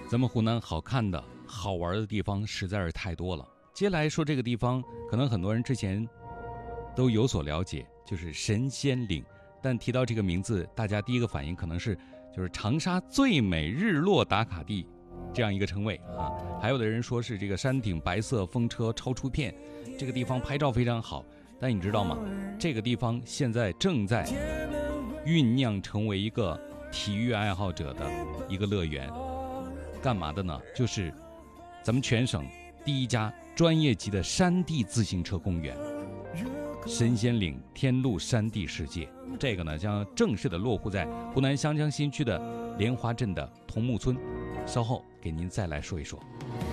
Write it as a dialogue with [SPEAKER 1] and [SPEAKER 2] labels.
[SPEAKER 1] 咱们湖南好看的好玩的地方实在是太多了。接下来说这个地方，可能很多人之前都有所了解，就是神仙岭。但提到这个名字，大家第一个反应可能是就是长沙最美日落打卡地这样一个称谓啊。还有的人说是这个山顶白色风车超出片，这个地方拍照非常好。但你知道吗？这个地方现在正在酝酿成为一个体育爱好者的一个乐园。干嘛的呢？就是咱们全省第一家专业级的山地自行车公园——神仙岭天路山地世界。这个呢，将正式的落户在湖南湘江新区的莲花镇的桐木村。稍后给您再来说一说。